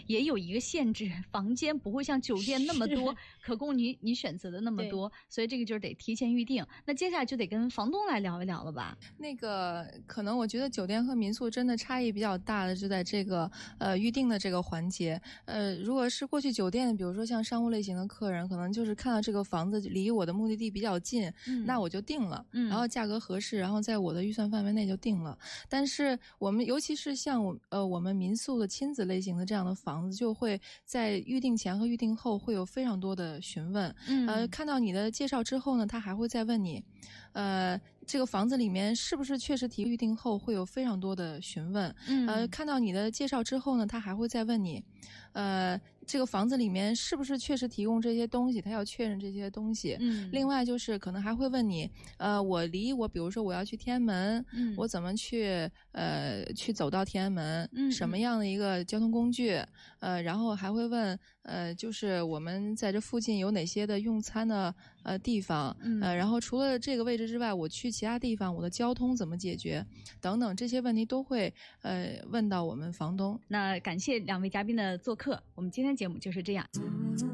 也有一个限制，房间不会像酒店那么多，可供你选择的那么多，所以这个就是得提前预定。那接下来就得跟房东来聊一聊了吧？ 那个可能我觉得酒店和民宿真的差异比较大的就在这个预定的这个环节。如果是过去酒店的，比如说像商务类型的客人，可能就是看到这个房子离我的目的地比较近，那我就定了，然后价格合适，然后在我的预算范围内就定了。但是我们尤其是像我们民宿的亲子类型的这样的房子，就会在预定前和预定后会有非常多的询问。看到你的介绍之后呢，他还会再问你，这个房子里面是不是确实预定后会有非常多的询问。看到你的介绍之后呢，他还会再问你，这个房子里面是不是确实提供这些东西，他要确认这些东西。另外就是可能还会问你，我比如说我要去天安门，我怎么去走到天安门，什么样的一个交通工具，然后还会问就是我们在这附近有哪些的用餐的地方，然后除了这个位置之外，我去其他地方我的交通怎么解决等等，这些问题都会问到我们房东。 那感谢两位嘉宾的做客，我们今天节目就是这样。